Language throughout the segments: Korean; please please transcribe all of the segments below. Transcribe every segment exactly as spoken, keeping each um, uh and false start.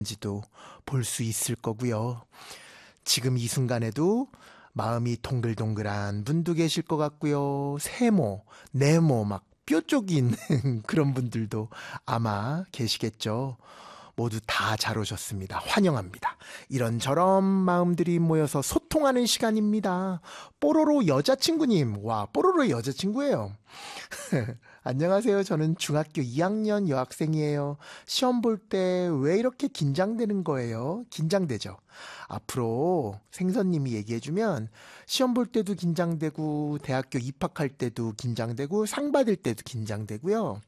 지도 볼 수 있을 거고요. 지금 이 순간에도 마음이 동글동글한 분도 계실 것 같고요. 세모, 네모 막 뼈 쪽이 있는 그런 분들도 아마 계시겠죠. 모두 다 잘 오셨습니다. 환영합니다. 이런저런 마음들이 모여서 소통하는 시간입니다. 뽀로로 여자친구님, 와, 뽀로로 여자친구예요. 안녕하세요. 저는 중학교 이 학년 여학생이에요. 시험 볼 때 왜 이렇게 긴장되는 거예요? 긴장되죠. 앞으로 생선님이 얘기해주면 시험 볼 때도 긴장되고 대학교 입학할 때도 긴장되고 상 받을 때도 긴장되고요.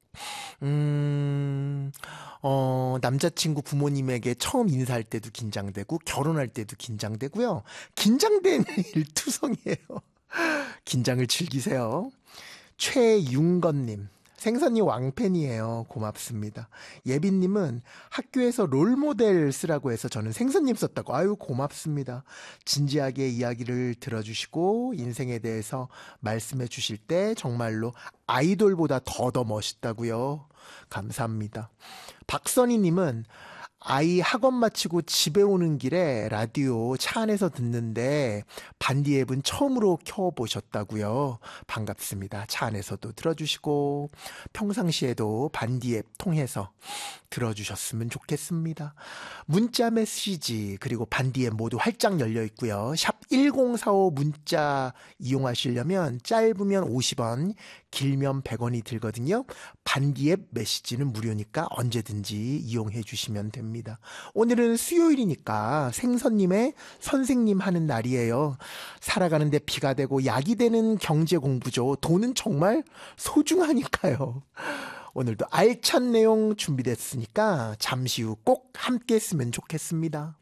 음, 어, 남자친구 부모님에게 처음 인사할 때도 긴장되고 결혼할 때도 긴장되고요. 긴장된 일투성이에요. 긴장을 즐기세요. 최윤건님, 생선이 왕팬이에요. 고맙습니다. 예빈님은 학교에서 롤모델 쓰라고 해서 저는 생선님 썼다고. 아유, 고맙습니다. 진지하게 이야기를 들어주시고 인생에 대해서 말씀해 주실 때 정말로 아이돌보다 더 더 멋있다고요. 감사합니다. 박선희님은 아이 학원 마치고 집에 오는 길에 라디오 차 안에서 듣는데 반디 앱은 처음으로 켜보셨다고요. 반갑습니다. 차 안에서도 들어주시고 평상시에도 반디 앱 통해서 들어주셨으면 좋겠습니다. 문자 메시지 그리고 반디 앱 모두 활짝 열려 있고요. 샵 일공사오 문자 이용하시려면 짧으면 오십 원, 길면 백 원이 들거든요. 반디 앱 메시지는 무료니까 언제든지 이용해 주시면 됩니다. 오늘은 수요일이니까 생선님의 선생님 하는 날이에요. 살아가는데 비가 되고 약이 되는 경제 공부죠. 돈은 정말 소중하니까요. 오늘도 알찬 내용 준비됐으니까 잠시 후 꼭 함께 했으면 좋겠습니다.